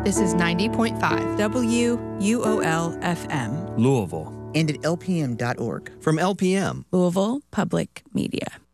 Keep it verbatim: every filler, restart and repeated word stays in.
This is ninety point five W U O L F M. Louisville. And at L P M dot org. From L P M. Louisville Public Media.